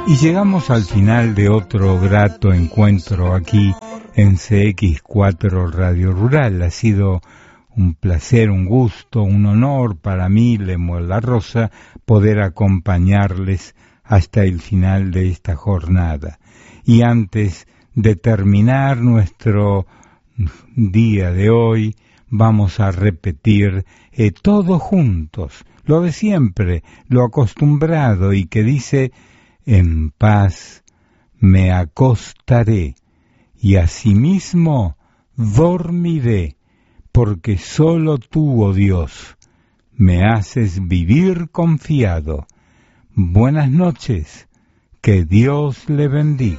Y llegamos al final de otro grato encuentro aquí en CX4 Radio Rural. Ha sido un placer, un gusto, un honor para mí, Lemuel La Rosa, poder acompañarles hasta el final de esta jornada. Y antes de terminar nuestro día de hoy, vamos a repetir todos juntos, lo de siempre, lo acostumbrado y que dice: en paz me acostaré y asimismo dormiré, porque solo tú, oh Dios, me haces vivir confiado. Buenas noches, que Dios le bendiga.